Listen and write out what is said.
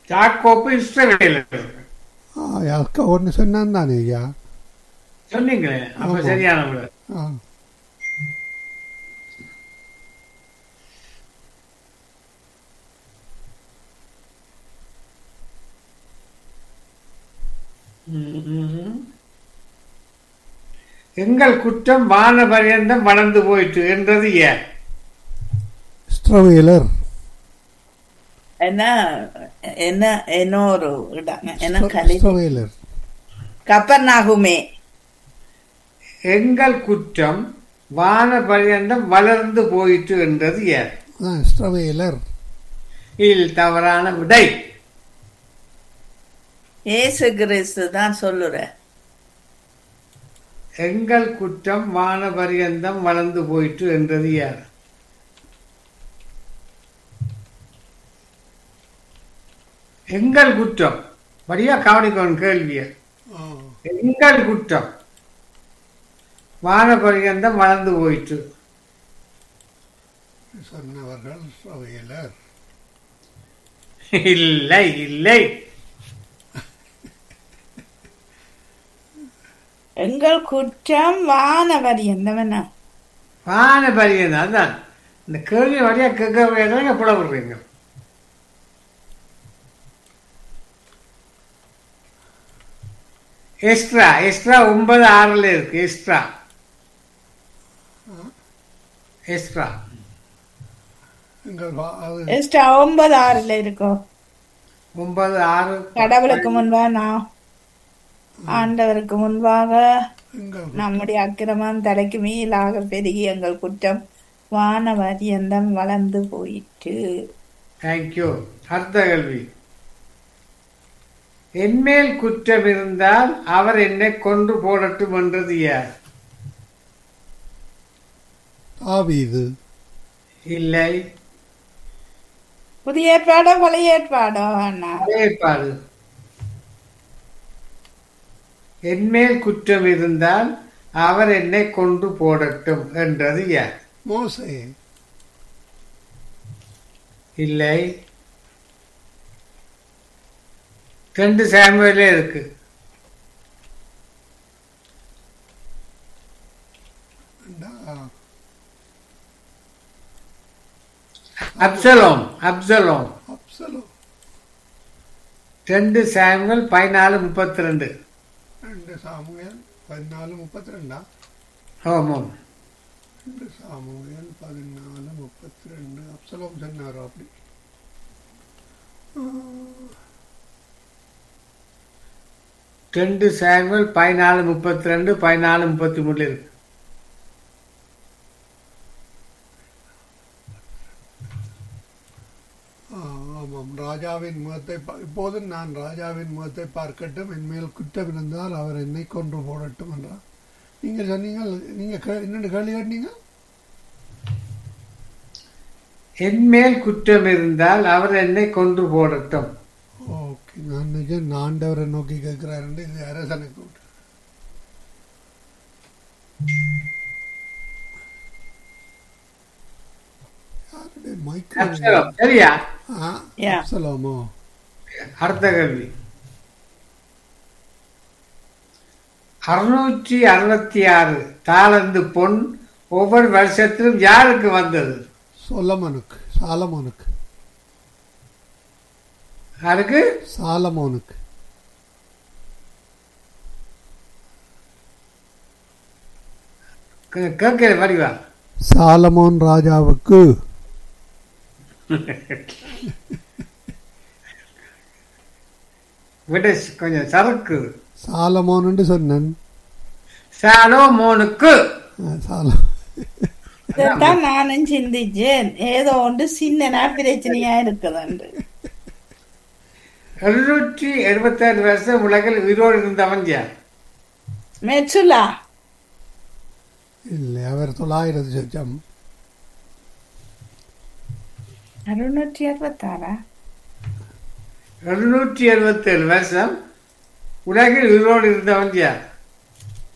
யாக்கோப்பு இஸ்ரவேலர். அக்கா ஒன்று சொன்னான் தானே ஐயா. சொன்னீங்களே, அப்ப ஆமா. சரியான விட. ஆ எங்கள் குற்றம் வான பரியந்தம் வளர்ந்து போயிட்டு என்றது ஏன்? இஸ்ரவேலர். என்ன என்ன இன்னொரு இடம் என்ன கலி இஸ்ரவேலர். கப்பர்நாகுமே. எங்கள் குற்றம் வான பரியந்தம் வளர்ந்து போயிட்டு என்றது ஏன்? இஸ்ரவேலர். இதில் தவறான விடை. ஏசு கிறிஸ்து தான் சொல்லுற. எங்கள் குற்றம் வான பரியந்தம் வளர்ந்து போயிட்டு என்றது யார்? எங்கள் குற்றம் படியா கவனிக்கணும் கேள்விய. எங்கள் குற்றம் வான பரியந்தம் வளர்ந்து போயிட்டு சொன்னவர்கள் இஸ்ரவேலர். இல்லை இல்லை. எங்கள் குற்றம் வானவரி எந்தவனா வான பரியந்தம் அதுதான் இந்த கேள்வி வழியா கேட்க புலப்படுறீங்க. எக்ஸ்ட்ரா எக்ஸ்ட்ரா 9:6 இருக்கு. எக்ஸ்ட்ரா எக்ஸ்ட்ரா எங்கள் அது எஸ்டா 9:6 இருக்கும். 9:6 கடவுளுக்கு முன்பாக நான் ஆண்டவருக்கு முன்பாக எங்கள் நம்முடைய அக்கிரமம் தலைக்கு மேலாக பெருகி எங்கள் குற்றம் வானவரியந்தம் வளர்ந்து போயிற்று. தேங்க்யூ. அடுத்த கேள்வி. என்மேல் குற்றம் இருந்தால் அவர் என்னை கொன்று போடட்டும் என்றது யார்? தாவீது. இல்லை. புதிய ஏற்பாடோ பழைய ஏற்பாடோ அண்ணா? ஏற்பாடு. என்மேல் குற்றம் இருந்தால் அவர் என்னை கொன்று போடட்டும் என்றது யார்? மோசே. இல்லை. 2 சாமுவேலே இருக்கு. Absalom Absalom. Absalom. 2 Samuel 14:32. 2 Samuel 14:32. ஆமாம். 2 சாமுவேல் 14:32. அப்சலோம் சொன்னாரோ அப்படி? 2 சாமுவேல் 14:32 14:33 இருக்கு. ஆமாம். ராஜாவின் முகத்தை இப்போது நான் ராஜாவின் முகத்தை பார்க்கட்டும், என்மேல் குற்றம் இருந்தால் அவர் என்னை கொன்று போடட்டும் என்றார். நீங்கள் சொன்னீங்க, நீங்க என்னென்னு கேள்வி கேட்டீங்க? என்மேல் குற்றம் இருந்தால் அவர் என்னை கொன்று போடட்டும். ஓகே, நான் நிஜம் ஆண்டவரை நோக்கி கேட்கிறாரு. இது அரசனை கூட்டு யாருடைய மைக்ரோ? அப்சலோம். சரியா? அப்சலோமோ? அடுத்த கேள்வி. 666 தாலந்து பொன் ஒவ்வொரு வருஷத்திலும் யாருக்கு வந்தது? சொலமனுக்கு. சாலமோனுக்கு. யாருக்கு? சாலமோனுக்கு. கேட்கிற வடிவா? சாலமோன் ராஜாவுக்கு. விட கொஞ்சம் சறுக்கு. சாலமோன்னு சொன்னேன். சாலோமோனுக்கு. இதைத்தான் நானும் சிந்திச்சேன். ஏதோ ஒன்று சின்ன பிரச்சனையா இருக்குதுண்டு. 776 வருஷம் உலகில் உயிரோடு இருந்தவன் யார்? மெட்சுலா. இல்லை, அவர் 900 சொச்சம். 666. 777 வருஷம் உலகில் உயிரோடு இருந்தவன் யார்?